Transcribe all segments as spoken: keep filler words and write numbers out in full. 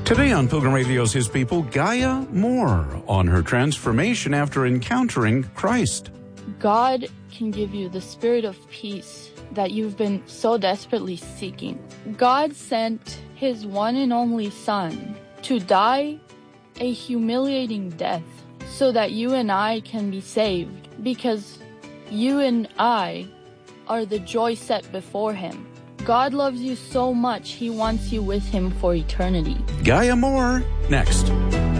Today on Pilgrim Radio's His People, Gaia Moore on her transformation after encountering Christ. God can give you the spirit of peace that you've been so desperately seeking. God sent His one and only Son to die a humiliating death so that you and I can be saved, because you and I are the joy set before Him. God loves you so much, He wants you with Him for eternity. Gaia Moore, next.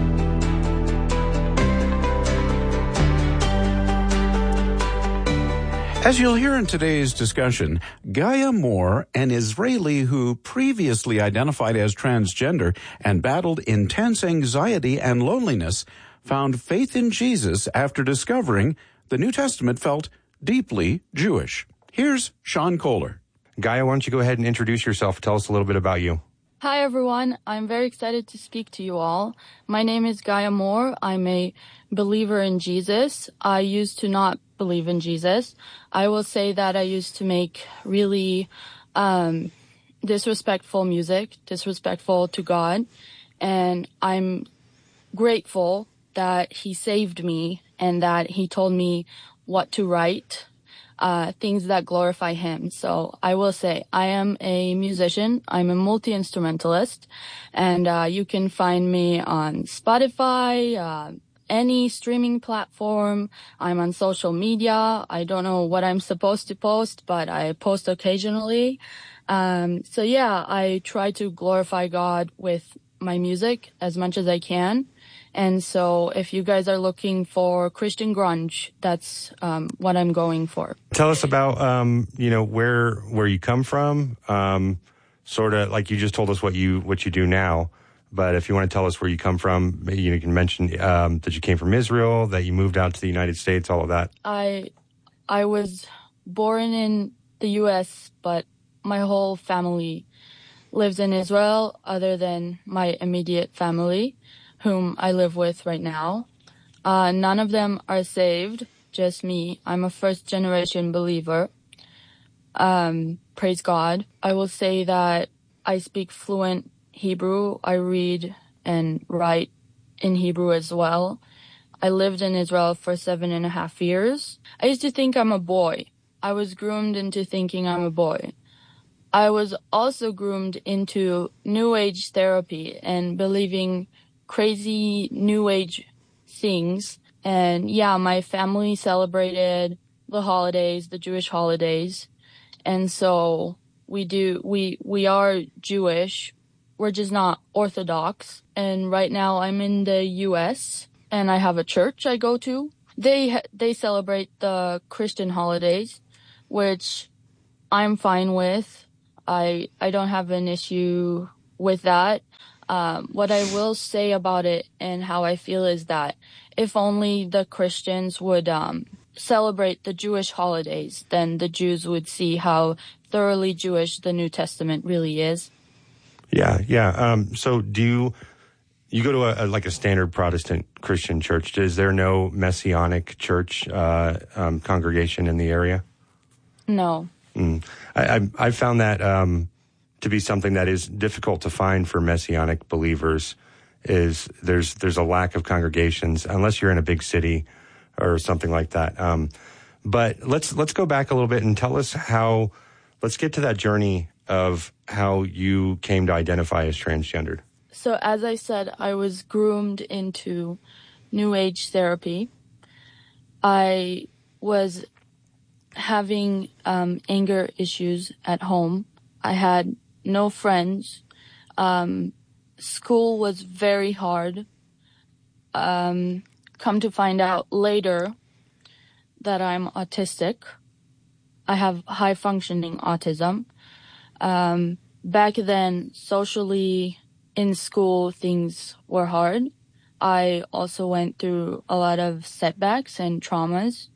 As you'll hear in today's discussion, Gaia Moore, an Israeli who previously identified as transgender and battled intense anxiety and loneliness, found faith in Jesus after discovering the New Testament felt deeply Jewish. Here's Sean Kohler. Gaia, why don't you go ahead and introduce yourself? Tell us a little bit about you. Hi, everyone. I'm very excited to speak to you all. My name is Gaia Moore. I'm a believer in Jesus. I used to not believe in Jesus. I will say that I used to make really um, disrespectful music, disrespectful to God. And I'm grateful that He saved me and that He told me what to write. Uh, things that glorify Him. So I will say I am a musician. I'm a multi-instrumentalist, and uh, you can find me on Spotify, uh, any streaming platform. I'm on social media. I don't know what I'm supposed to post, but I post occasionally. Um, so yeah, I try to glorify God with my music as much as I can. And so if you guys are looking for Christian grunge, that's um, what I'm going for. Tell us about, um, you know, where where you come from, um, sort of like you just told us what you what you do now. But if you want to tell us where you come from, maybe you can mention um, that you came from Israel, that you moved out to the United States, all of that. I I was born in the U S, but my whole family lives in Israel, other than my immediate family, whom I live with right now. Uh, none of them are saved, just me. I'm a first-generation believer. Um, praise God. I will say that I speak fluent Hebrew. I read and write in Hebrew as well. I lived in Israel for seven and a half years. I used to think I'm a boy. I was groomed into thinking I'm a boy. I was also groomed into New Age therapy and believing crazy New Age things. And yeah, my family celebrated the holidays, the Jewish holidays. And so we do, we, we are Jewish. We're just not Orthodox. And right now I'm in the U S and I have a church I go to. They, they celebrate the Christian holidays, which I'm fine with. I, I don't have an issue with that. Um, what I will say about it and how I feel is that if only the Christians would um, celebrate the Jewish holidays, then the Jews would see how thoroughly Jewish the New Testament really is. Yeah, yeah. Um, so do you, you go to a, a like a standard Protestant Christian church. Is there no Messianic church uh, um, congregation in the area? No. Mm. I, I, I found that um, to be something that is difficult to find for Messianic believers. Is there's there's a lack of congregations unless you're in a big city or something like that. Um, but let's let's go back a little bit and tell us how. Let's get to that journey of how you came to identify as transgendered. So as I said, I was groomed into New Age therapy. I was having um, anger issues at home. I had no friends. Um, school was very hard. Um, come to find out later that I'm autistic. I have high functioning autism. Um, back then, socially in school, things were hard. I also went through a lot of setbacks and traumas.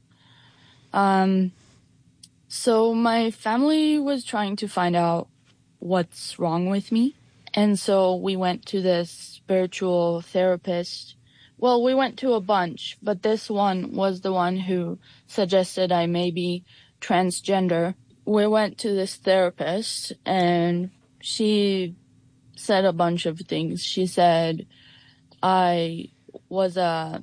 Um, so my family was trying to find out what's wrong with me. And so we went to this spiritual therapist. Well, we went to a bunch, but this one was the one who suggested I may be transgender. We went to this therapist and she said a bunch of things. She said I was a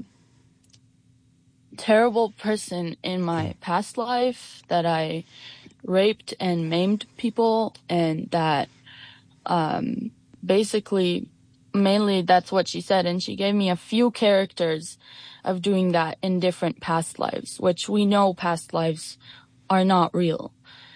terrible person in my past life, that I raped and maimed people, and that um, basically, mainly that's what she said. And she gave me a few characters of doing that in different past lives, which we know past lives are not real.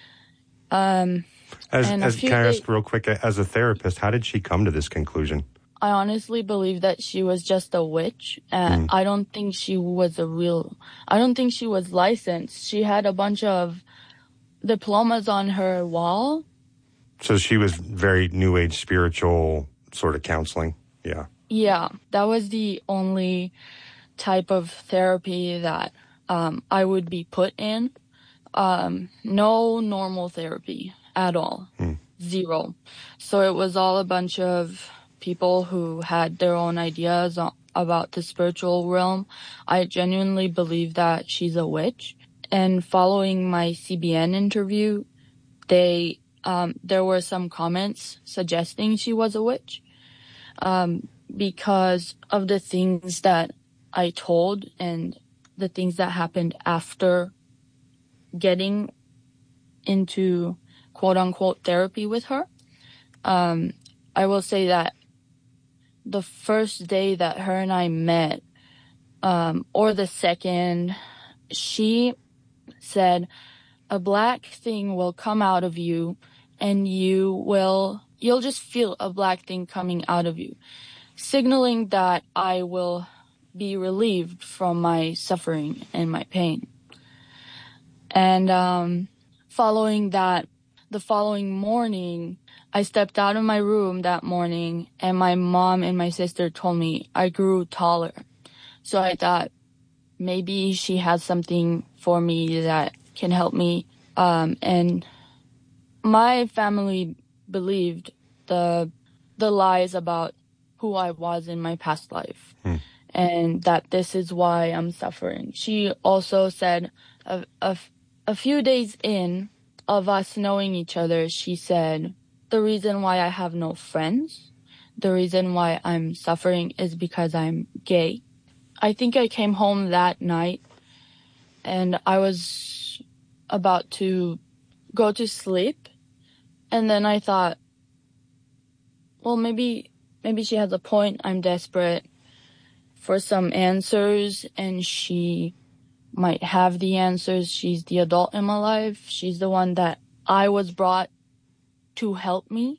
Um, as, and as, a few can I ask days- real quick, as a therapist, how did she come to this conclusion? I honestly believe that she was just a witch. And Mm. I don't think she was a real, I don't think she was licensed. She had a bunch of diplomas on her wall. So she was very New Age spiritual sort of counseling. Yeah. Yeah, that was the only type of therapy that um, I would be put in. Um, no normal therapy at all. Hmm. Zero. So it was all a bunch of people who had their own ideas o- about the spiritual realm. I genuinely believe that she's a witch. And following my C B N interview, they um, there were some comments suggesting she was a witch. Um, because of the things that I told and the things that happened after getting into quote unquote therapy with her. Um, I will say that the first day that her and I met, um, or the second, she said, a black thing will come out of you and you will, you'll just feel a black thing coming out of you, signaling that I will be relieved from my suffering and my pain. And um, following that, the following morning, I stepped out of my room that morning, and my mom and my sister told me I grew taller. So I thought maybe she has something for me that can help me. Um, and my family believed the the lies about who I was in my past life, Hmm. and that this is why I'm suffering. She also said a, a, a few days in of us knowing each other, she said, the reason why I have no friends, the reason why I'm suffering is because I'm gay. I think I came home that night and I was about to go to sleep. And then I thought, well, maybe, maybe she has a point. I'm desperate for some answers, and she might have the answers. She's the adult in my life. She's the one that I was brought to help me.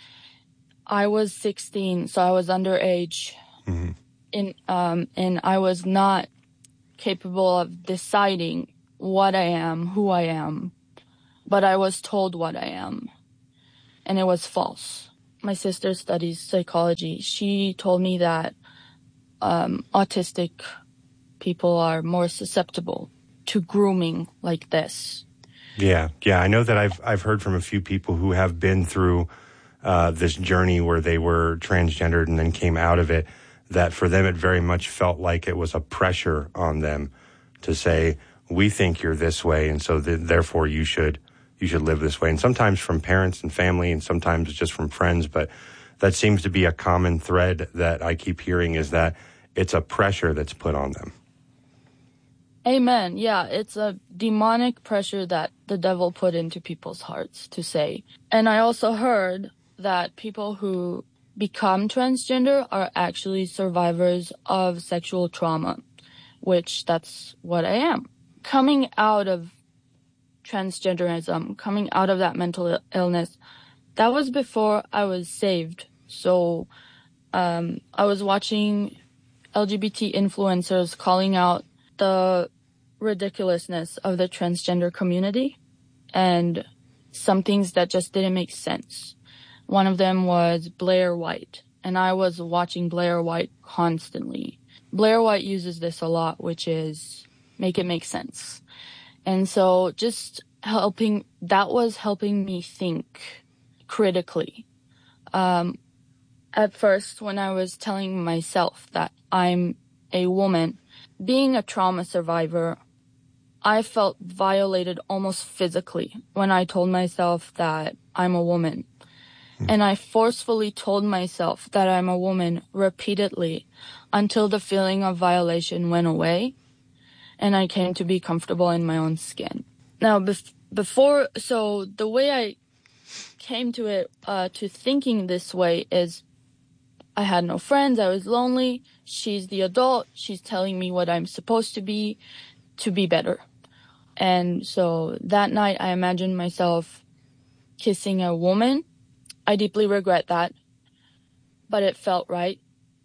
I was sixteen, so I was underage. Mm-hmm. In, um, and I was not capable of deciding what I am, who I am, but I was told what I am, and it was false. My sister studies psychology. She told me that um, autistic people are more susceptible to grooming like this. Yeah, yeah. I know that I've I've heard from a few people who have been through uh, this journey where they were transgendered and then came out of it, that for them it very much felt like it was a pressure on them to say, we think you're this way, and so th- therefore you should you should live this way. And sometimes from parents and family, and sometimes just from friends. But that seems to be a common thread that I keep hearing, is that it's a pressure that's put on them. Amen. Yeah, it's a demonic pressure that the devil put into people's hearts to say. And I also heard that people who become transgender are actually survivors of sexual trauma, which that's what I am. Coming out of transgenderism, coming out of that mental illness, that was before I was saved. So um, I was watching L G B T influencers calling out the ridiculousness of the transgender community and some things that just didn't make sense. One of them was Blair White, and I was watching Blair White constantly. Blair White uses this a lot, which is make it make sense. And so just helping, that was helping me think critically. Um, at first, when I was telling myself that I'm a woman, being a trauma survivor, I felt violated almost physically when I told myself that I'm a woman. And I forcefully told myself that I'm a woman repeatedly until the feeling of violation went away and I came to be comfortable in my own skin. Now, bef- before, so the way I came to it, uh, to thinking this way is I had no friends, I was lonely, she's the adult, she's telling me what I'm supposed to be, to be better. And so that night I imagined myself kissing a woman. I deeply regret that, but it felt right.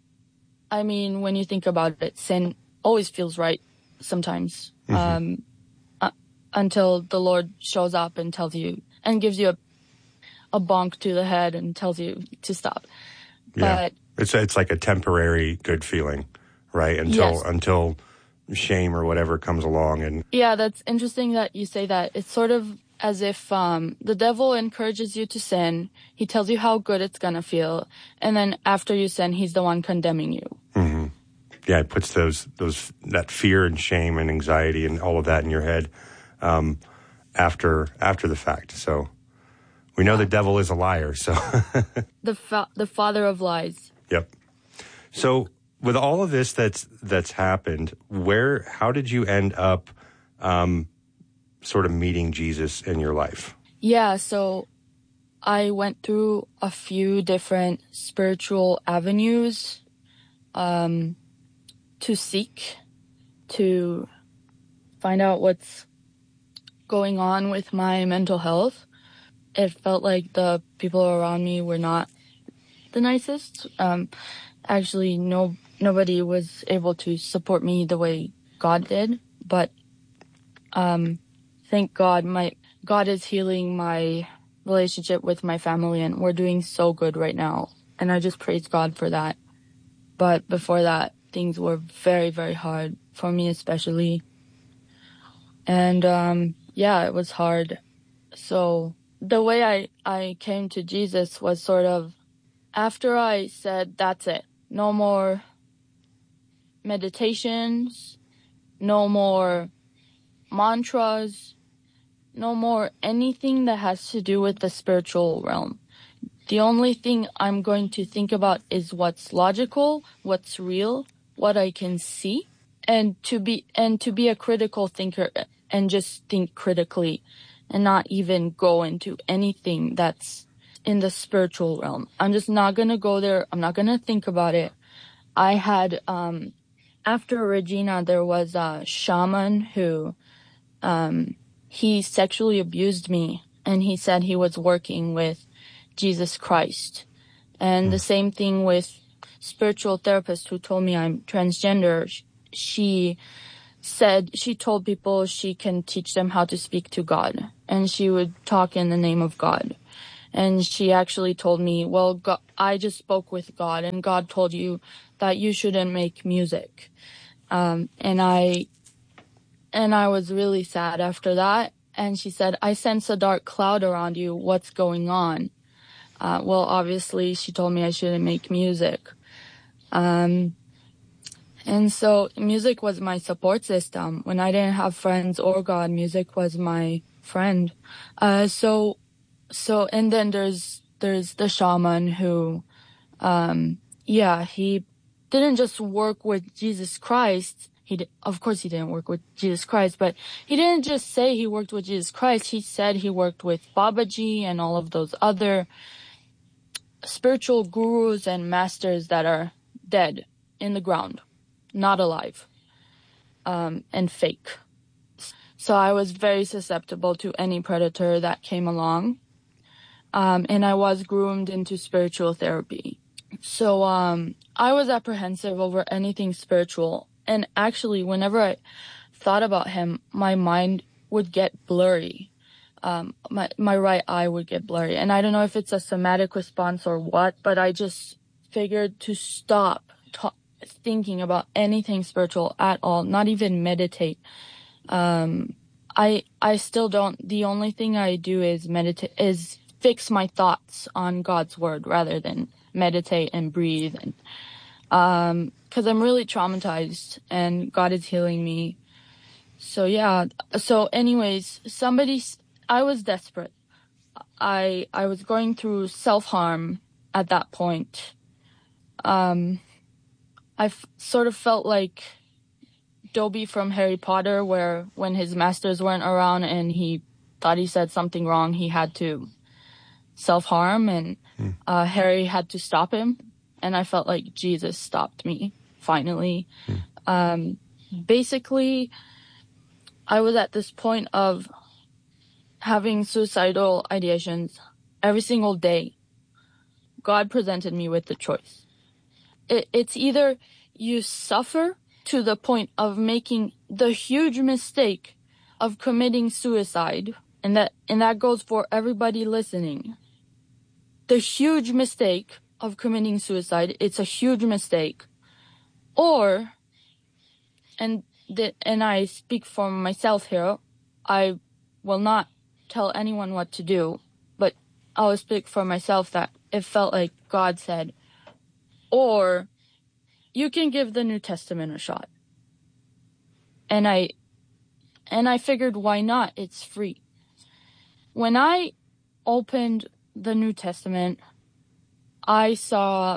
I mean, when you think about it, sin always feels right sometimes, mm-hmm. um, uh, until the Lord shows up and tells you, and gives you a, a bonk to the head and tells you to stop. Yeah. But it's it's like a temporary good feeling, right? Until yes. until shame or whatever comes along. And yeah, that's interesting that you say that. It's sort of as if um, the devil encourages you to sin. He tells you how good it's going to feel. And then after you sin, he's the one condemning you. Mm-hmm. Yeah, it puts those, those that fear and shame and anxiety and all of that in your head um, after after the fact. So we know yeah. the devil is a liar. So the fa- the father of lies. Yep. So with all of this that's that's happened, where how did you end up um, sort of meeting Jesus in your life? Yeah, so I went through a few different spiritual avenues um, to seek, to find out what's going on with my mental health. It felt like the people around me were not the nicest. Um, actually, no, nobody was able to support me the way God did, but um, thank God, my God is healing my relationship with my family, and we're doing so good right now. And I just praise God for that. But before that, things were very, very hard for me, especially. And um, yeah, it was hard. So the way I, I came to Jesus was sort of after I said, that's it, no more meditations, no more mantras, no more anything that has to do with the spiritual realm. The only thing I'm going to think about is what's logical, what's real, what I can see, and to be and to be a critical thinker and just think critically and not even go into anything that's in the spiritual realm. I'm just not going to go there. I'm not going to think about it. I had, um, after Regina, there was a shaman who, um, he sexually abused me, and he said he was working with Jesus Christ. And mm. the same thing with spiritual therapist who told me I'm transgender. She said, she told people she can teach them how to speak to God, and she would talk in the name of God. And she actually told me, well, God, I just spoke with God, and God told you that you shouldn't make music. Um, and I, and I was really sad after that. And she said, I sense a dark cloud around you. What's going on? Uh, well, obviously she told me I shouldn't make music. Um, and so music was my support system. When I didn't have friends or God, music was my friend. Uh, so, so, and then there's, there's the shaman who, um, yeah, he didn't just work with Jesus Christ. He did, of course he didn't work with Jesus Christ, but he didn't just say he worked with Jesus Christ. He said he worked with Babaji and all of those other spiritual gurus and masters that are dead in the ground, not alive, um, and fake. So I was very susceptible to any predator that came along. Um, and I was groomed into spiritual therapy. So, um, I was apprehensive over anything spiritual. And actually, whenever I thought about him, my mind would get blurry. Um, my, my right eye would get blurry. And I don't know if it's a somatic response or what, but I just figured to stop ta- thinking about anything spiritual at all, not even meditate. Um, I, I still don't, the only thing I do is meditate, is fix my thoughts on God's word rather than meditate and breathe. And, um, cause I'm really traumatized and God is healing me. So yeah. So anyways, somebody, I was desperate. I I was going through self-harm at that point. Um, I f- sort of felt like Dobby from Harry Potter, where when his masters weren't around and he thought he said something wrong, he had to self-harm, and mm. uh, Harry had to stop him. And I felt like Jesus stopped me, finally. Mm. Um, basically, I was at this point of having suicidal ideations every single day. God presented me with the choice. It, it's either you suffer to the point of making the huge mistake of committing suicide, and that and that goes for everybody listening. The huge mistake of committing suicide, it's a huge mistake. Or, and the, and I speak for myself here, I will not tell anyone what to do, but I will speak for myself that it felt like God said, or you can give the New Testament a shot. And I, and I figured, why not? It's free. When I opened the New Testament, I saw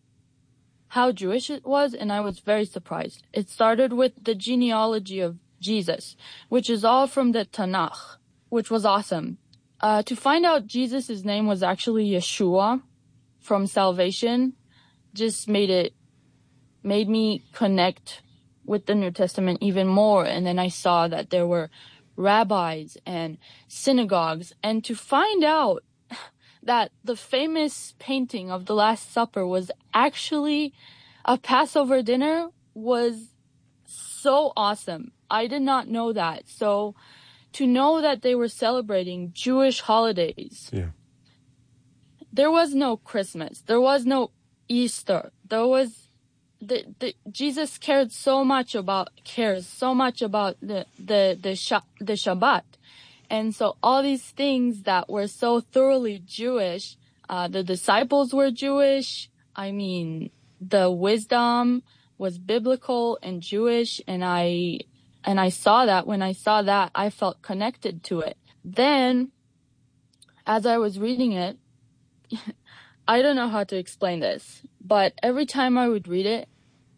how Jewish it was, and I was very surprised. It started with the genealogy of Jesus, which is all from the Tanakh, which was awesome. Uh, to find out Jesus' name was actually Yeshua from salvation just made it, made me connect with the New Testament even more. And then I saw that there were rabbis and synagogues, and to find out that the famous painting of the Last Supper was actually a Passover dinner was so awesome. I did not know that. So to know that they were celebrating Jewish holidays. Yeah. There was no Christmas. There was no Easter. There was the, the Jesus cared so much about cares so much about the the the, Sha, the Shabbat. And so all these things that were so thoroughly Jewish, uh, the disciples were Jewish. I mean, the wisdom was biblical and Jewish. And I, and I saw that. When I saw that, I felt connected to it. Then, as I was reading it, I don't know how to explain this, but every time I would read it,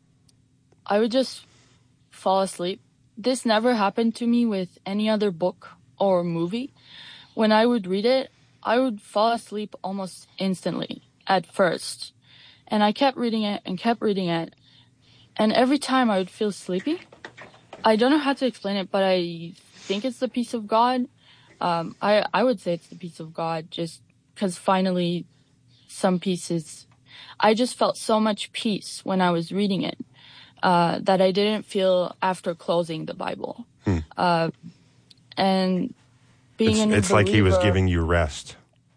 I would just fall asleep. This never happened to me with any other book or movie. When I would read it, I would fall asleep almost instantly at first. And I kept reading it and kept reading it. And every time I would feel sleepy. I don't know how to explain it, but I think it's the peace of God. Um, I, I would say it's the peace of God, just because finally some pieces, I just felt so much peace when I was reading it, uh, that I didn't feel after closing the Bible. Hmm. Uh, and being it's, a new it's believer, like he was giving you rest.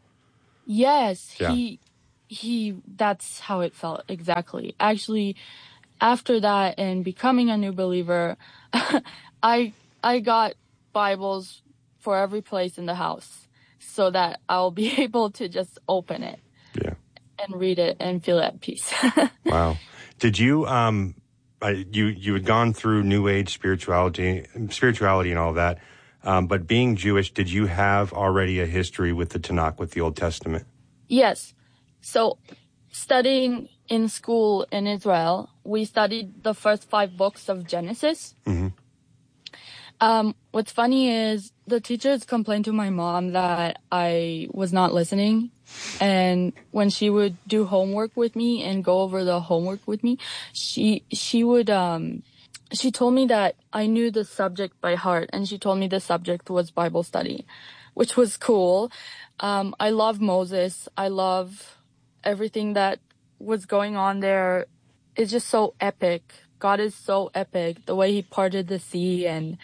Yes, yeah. he, he, that's how it felt exactly. Actually, after that and becoming a new believer, I, I got Bibles for every place in the house so that I'll be able to just open it. Yeah. And read it and feel at peace. Wow. Did you, um, uh, you, you had gone through New Age spirituality, spirituality and all that. Um, but being Jewish, did you have already a history with the Tanakh, with the Old Testament? Yes. So studying in school in Israel, we studied the first five books of Genesis. Mm-hmm. Um, what's funny is the teachers complained to my mom that I was not listening. And when she would do homework with me and go over the homework with me, she, she would, um, she told me that I knew the subject by heart, and she told me the subject was Bible study, which was cool. Um, I love Moses. I love everything that was going on there. It's just so epic. God is so epic. The way he parted the sea and,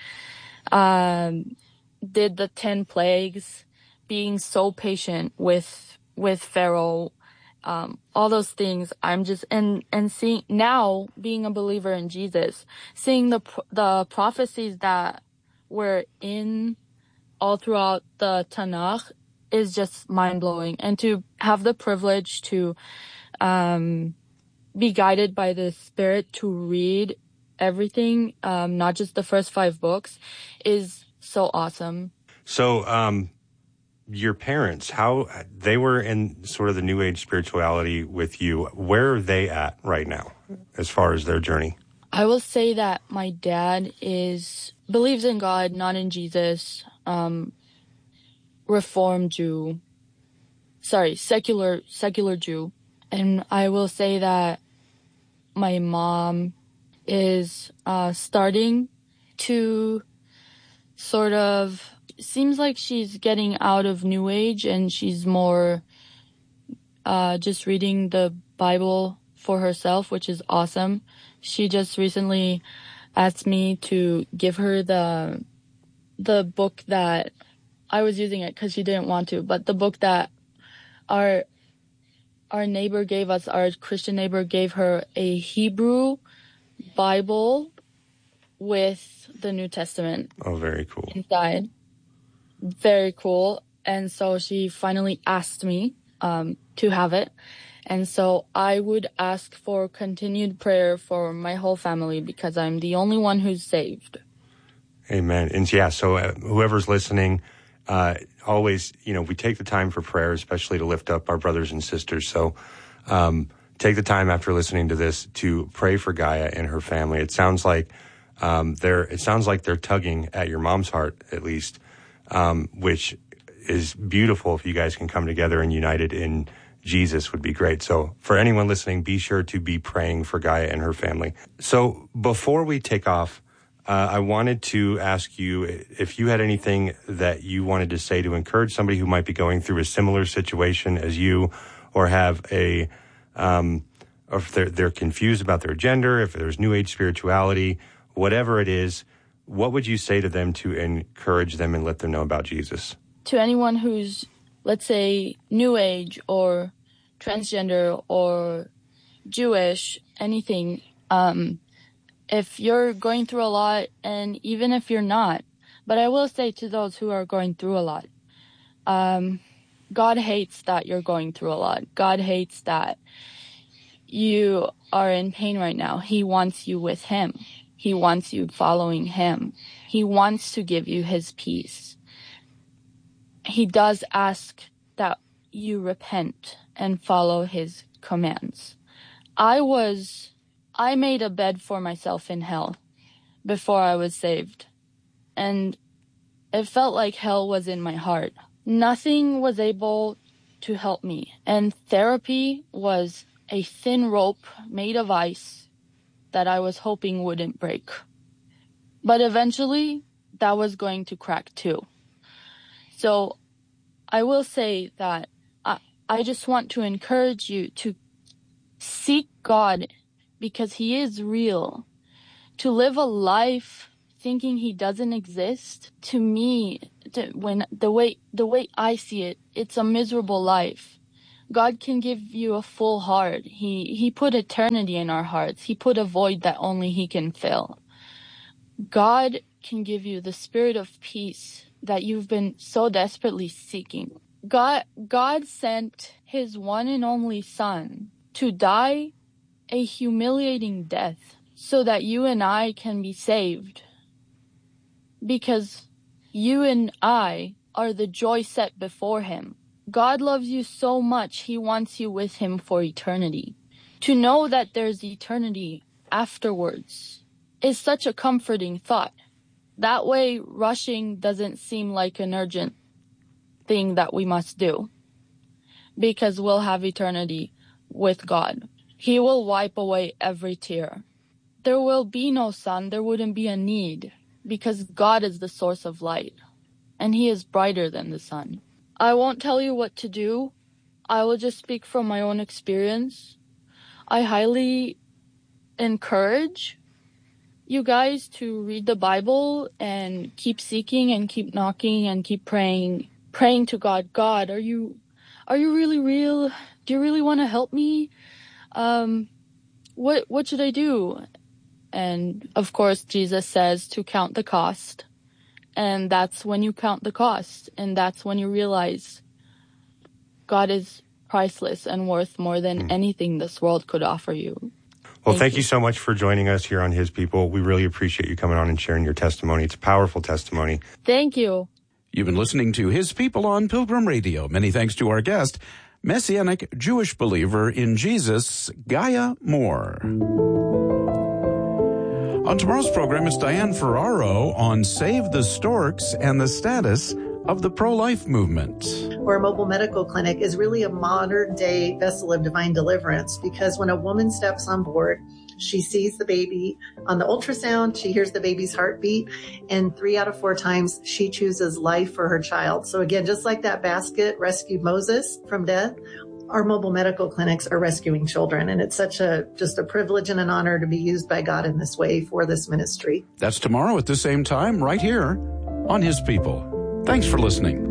um, did the ten plagues, being so patient with, with Pharaoh, um, all those things. I'm just, and, and seeing now being a believer in Jesus, seeing the, the prophecies that were in all throughout the Tanakh is just mind blowing. And to have the privilege to, um, be guided by the Spirit to read everything, um, not just the first five books, is so awesome. So, um, your parents, how they were in sort of the New Age spirituality with you. Where are they at right now as far as their journey? I will say that my dad is believes in God, not in Jesus. Um, Reformed Jew. Sorry, secular secular Jew. And I will say that my mom is uh, starting to sort of, seems like she's getting out of New Age and she's more uh, just reading the Bible for herself, which is awesome. She just recently asked me to give her the the book that I was using it because she didn't want to, but the book that our our neighbor gave us, our Christian neighbor gave her a Hebrew Bible with the New Testament. Oh, very cool. Inside. Very cool. And so she finally asked me um, to have it. And so I would ask for continued prayer for my whole family because I'm the only one who's saved. Amen. And yeah, so uh, whoever's listening, uh, always, you know, we take the time for prayer, especially to lift up our brothers and sisters. So um, take the time after listening to this to pray for Gaia and her family. It sounds like um, they're, it sounds like they're tugging at your mom's heart, at least, um, which is beautiful. If you guys can come together and united in Jesus would be great. So for anyone listening, be sure to be praying for Gaia and her family. So before we take off, uh, I wanted to ask you if you had anything that you wanted to say to encourage somebody who might be going through a similar situation as you, or have a, um, or if they're, they're confused about their gender, if there's New Age spirituality, whatever it is, what would you say to them to encourage them and let them know about Jesus? To anyone who's, let's say, New Age or transgender or Jewish, anything, um, if you're going through a lot, and even if you're not, but I will say to those who are going through a lot, um, God hates that you're going through a lot. God hates that you are in pain right now. He wants you with Him. He wants you following Him. He wants to give you His peace. He does ask that you repent and follow His commands. I was, I made a bed for myself in hell before I was saved. And it felt like hell was in my heart. Nothing was able to help me. And therapy was a thin rope made of ice that I was hoping wouldn't break. But eventually, that was going to crack too. So I will say that I, I just want to encourage you to seek God because He is real. To live a life thinking He doesn't exist, to me, to, when the way the way I see it, it's a miserable life. God can give you a full heart. He He put eternity in our hearts. He put a void that only He can fill. God can give you the spirit of peace that you've been so desperately seeking. God, God sent His one and only Son to die a humiliating death so that you and I can be saved. Because you and I are the joy set before Him. God loves you so much, He wants you with Him for eternity. To know that there's eternity afterwards is such a comforting thought. That way, rushing doesn't seem like an urgent thing that we must do, because we'll have eternity with God. He will wipe away every tear. There will be no sun, there wouldn't be a need, because God is the source of light, and He is brighter than the sun. I won't tell you what to do. I will just speak from my own experience. I highly encourage you guys to read the Bible and keep seeking and keep knocking and keep praying, praying to God. God, are you, are you really real? Do you really want to help me? Um, what, what should I do? And of course, Jesus says to count the cost. And that's when you count the cost. And that's when you realize God is priceless and worth more than mm. anything this world could offer you. Well, thank, thank you. you so much for joining us here on His People. We really appreciate you coming on and sharing your testimony. It's a powerful testimony. Thank you. You've been listening to His People on Pilgrim Radio. Many thanks to our guest, Messianic Jewish believer in Jesus, Gaia Moore. On tomorrow's program, it's Diane Ferraro on Save the Storks and the status of the pro-life movement. Our mobile medical clinic is really a modern-day vessel of divine deliverance, because when a woman steps on board, she sees the baby on the ultrasound, she hears the baby's heartbeat, and three out of four times she chooses life for her child. So again, just like that basket rescued Moses from death, our mobile medical clinics are rescuing children. And it's such a, just a privilege and an honor to be used by God in this way for this ministry. That's tomorrow at the same time, right here on His People. Thanks for listening.